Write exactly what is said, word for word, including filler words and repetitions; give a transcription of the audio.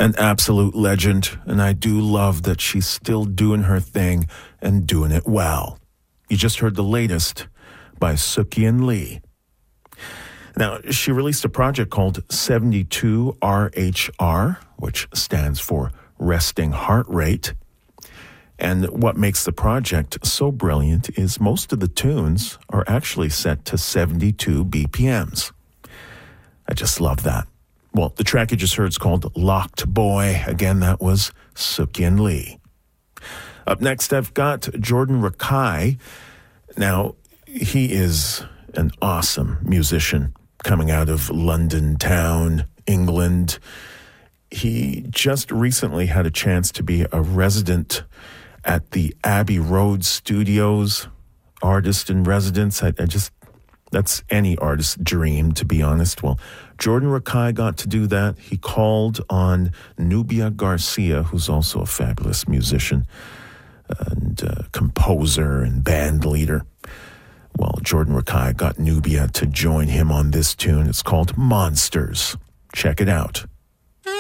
An absolute legend, and I do love that she's still doing her thing and doing it well. You just heard the latest by Sukyin Lee. Now, she released a project called seventy-two R H R, which stands for Resting Heart Rate. And what makes the project so brilliant is most of the tunes are actually set to seventy-two B P Ms. I just love that. Well, the track you just heard is called Locked Boy. Again, that was Sukyin Lee. Up next, I've got Jordan Rakei. Now, he is an awesome musician coming out of London town, England. He just recently had a chance to be a resident at the Abbey Road Studios, artist in residence. I, I just, that's any artist's dream, to be honest. Well, Jordan Rakei got to do that. He called on Nubia Garcia, who's also a fabulous musician and uh, composer and band leader. Well, Jordan Rakei got Nubia to join him on this tune. It's called Monsters. Check it out.